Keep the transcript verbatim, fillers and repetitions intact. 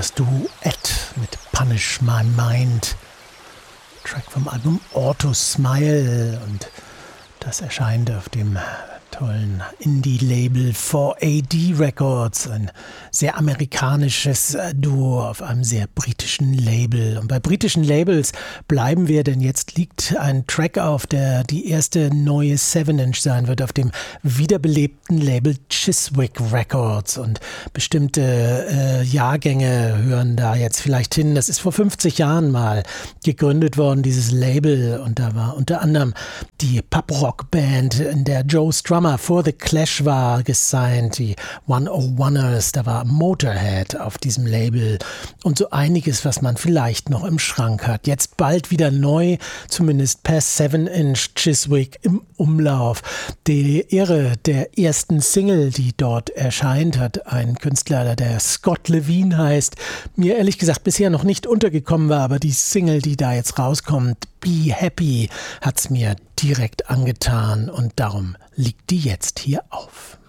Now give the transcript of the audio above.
Das Duett mit Punish My Mind. Track vom Album Auto Smile. Und das erscheint auf dem tollen Indie-Label four A D Records. Ein sehr amerikanisches Duo auf einem sehr britischen Label. Und bei britischen Labels bleiben wir, denn jetzt liegt ein Track auf, der die erste neue seven Inch sein wird, auf dem wiederbelebten Label Chiswick Records. Und bestimmte äh, Jahrgänge hören da jetzt vielleicht hin. Das ist vor fünfzig Jahren mal gegründet worden, dieses Label. Und da war unter anderem die Pub-Rock-Band, in der Joe Strummer vor The Clash war, gesigned, die one-oh-oneers, da war Motorhead auf diesem Label und so einiges, was man vielleicht noch im Schrank hat. Jetzt bald wieder neu, zumindest per seven Inch Chiswick im Umlauf. Die Ehre der ersten Single, die dort erscheint, hat ein Künstler, der Scott Levine heißt, mir ehrlich gesagt bisher noch nicht untergekommen war, aber die Single, die da jetzt rauskommt, Be Happy, hat's mir direkt angetan und darum liegt die jetzt hier auf.